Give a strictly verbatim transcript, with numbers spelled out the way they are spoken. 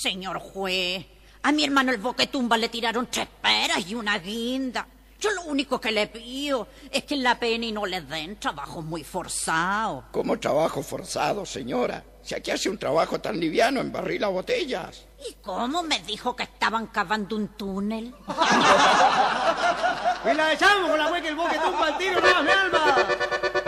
Señor juez, a mi hermano el Boquetumba le tiraron tres peras y una guinda. Yo lo único que le pido es que en la pena y no le den trabajo muy forzado. ¿Cómo trabajo forzado, señora? Si aquí hace un trabajo tan liviano en barril las botellas. ¿Y cómo me dijo que estaban cavando un túnel? Y la echamos con la wea que el Boquetumba al tiro, no, mi alma.